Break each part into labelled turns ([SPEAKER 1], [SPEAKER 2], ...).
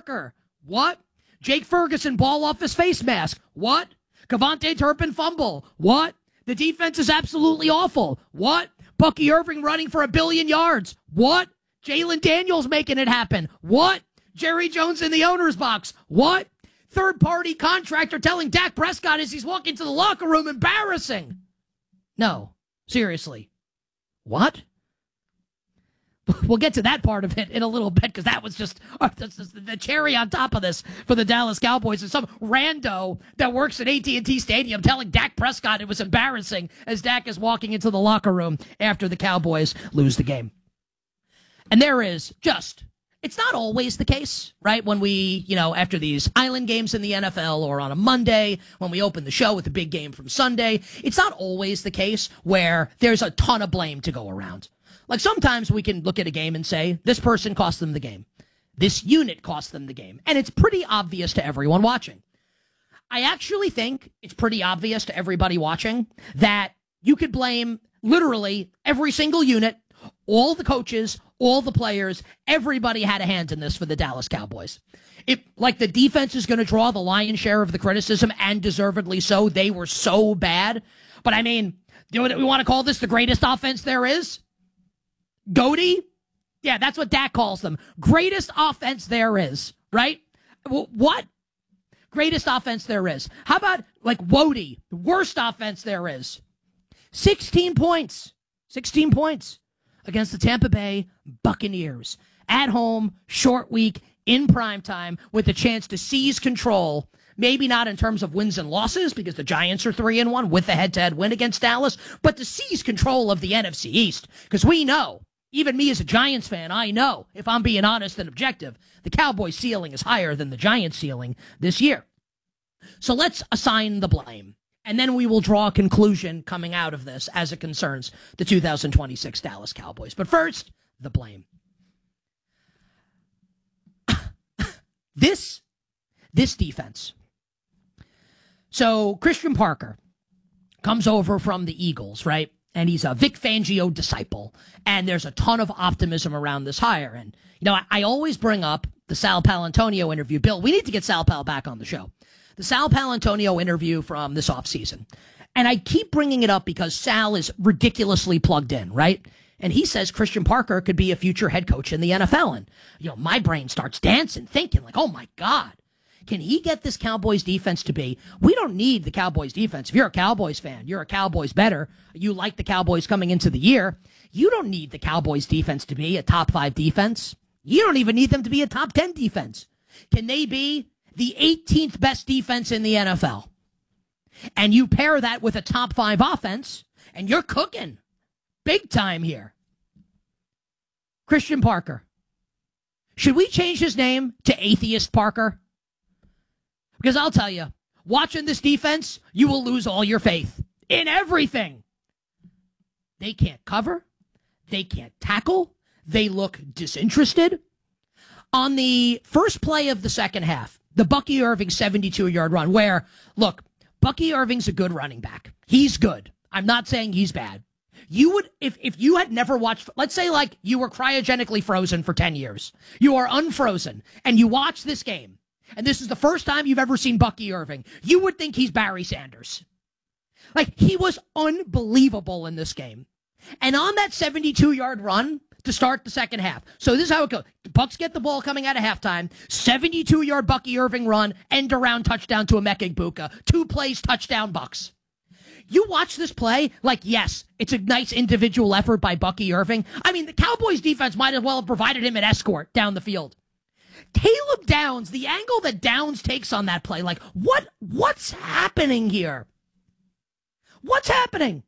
[SPEAKER 1] Parker. What? Jake Ferguson ball off his face mask. What? Kevontae Turpin fumble. What? The defense is absolutely awful. What? Bucky Irving running for 1 billion yards. What? Jalen Daniels making it happen. What? Jerry Jones in the owner's box. What? Third-party contractor telling Dak Prescott as he's walking to the locker room, embarrassing. No, seriously. What? We'll get to that part of it in a little bit because that was just the cherry on top of this for the Dallas Cowboys. And some rando that works at AT&T Stadium telling Dak Prescott it was embarrassing as Dak is walking into the locker room after the Cowboys lose the game. And there is just, it's not always the case, right? When we, after these island games in the NFL or on a Monday, when we open the show with the big game from Sunday, it's not always the case where there's a ton of blame to go around. Like sometimes we can look at a game and say, this person cost them the game. This unit cost them the game. And it's pretty obvious to everyone watching. I actually think it's pretty obvious to everybody watching that you could blame literally every single unit, all the coaches, all the players, everybody had a hand in this for the Dallas Cowboys. The defense is going to draw the lion's share of the criticism, and deservedly so. They were so bad. But I mean, you know what we want to call this, the greatest offense there is? Goaty? Yeah, that's what Dak calls them. Greatest offense there is, right? What? Greatest offense there is. How about, Wody? Worst offense there is. 16 points. 16 points against the Tampa Bay Buccaneers. At home, short week, in primetime, with a chance to seize control. Maybe not in terms of wins and losses, because the Giants are 3-1 with the head-to-head win against Dallas, but to seize control of the NFC East. Because we know, even me as a Giants fan, I know, if I'm being honest and objective, the Cowboys' ceiling is higher than the Giants' ceiling this year. So let's assign the blame, and then we will draw a conclusion coming out of this as it concerns the 2026 Dallas Cowboys. But first, the blame. This defense. So Christian Parker comes over from the Eagles, right? And he's a Vic Fangio disciple. And there's a ton of optimism around this hire. And, I always bring up the Sal Paolantonio interview. Bill, we need to get Sal Pal back on the show. The Sal Paolantonio interview from this offseason. And I keep bringing it up because Sal is ridiculously plugged in, right? And he says Christian Parker could be a future head coach in the NFL. And, my brain starts dancing, thinking oh, my God. Can he get this Cowboys defense to be? We don't need the Cowboys defense. If you're a Cowboys fan, you're a Cowboys better. You like the Cowboys coming into the year. You don't need the Cowboys defense to be a top 5 defense. You don't even need them to be a top 10 defense. Can they be the 18th best defense in the NFL? And you pair that with a top 5 offense, and you're cooking big time here. Christian Parker. Should we change his name to Atheist Parker? Because I'll tell you, watching this defense, you will lose all your faith in everything. They can't cover. They can't tackle. They look disinterested. On the first play of the second half, the Bucky Irving 72-yard run where, look, Bucky Irving's a good running back. He's good. I'm not saying he's bad. You would, if you had never watched, let's say you were cryogenically frozen for 10 years. You are unfrozen, and you watch this game. And this is the first time you've ever seen Bucky Irving. You would think he's Barry Sanders. He was unbelievable in this game. And on that 72-yard run to start the second half. So this is how it goes. The Bucs get the ball coming out of halftime. 72-yard Bucky Irving run, end around touchdown to Emeka Egbuka. 2 plays, touchdown Bucs. You watch this play, yes, it's a nice individual effort by Bucky Irving. I mean, the Cowboys defense might as well have provided him an escort down the field. Caleb Downs, the angle that Downs takes on that play, what's happening here? What's happening?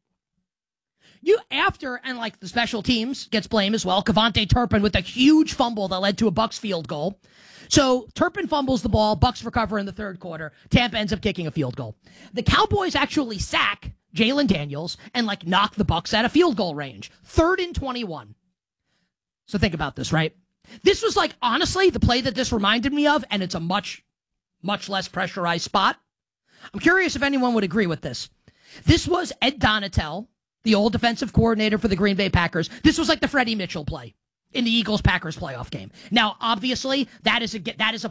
[SPEAKER 1] The special teams gets blamed as well. Kevontae Turpin with a huge fumble that led to a Bucs field goal. So Turpin fumbles the ball, Bucs recover in the third quarter. Tampa ends up kicking a field goal. The Cowboys actually sack Jalen Daniels and knock the Bucs out of field goal range. 3rd and 21. So think about this, right? This was honestly, the play that this reminded me of, and it's a much, much less pressurized spot. I'm curious if anyone would agree with this. This was Ed Donatel, the old defensive coordinator for the Green Bay Packers. This was the Freddie Mitchell play in the Eagles-Packers playoff game. Now, obviously, that is a